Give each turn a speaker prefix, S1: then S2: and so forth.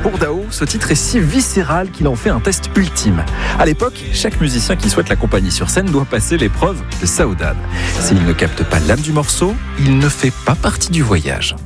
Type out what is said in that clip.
S1: Pour Dao, ce titre est si viscéral qu'il en fait un test ultime. À l'époque, chaque musicien qui souhaite l'accompagner sur scène doit passer l'épreuve de Saoudade. S'il ne capte pas l'âme du morceau, il ne fait pas partie du voyage.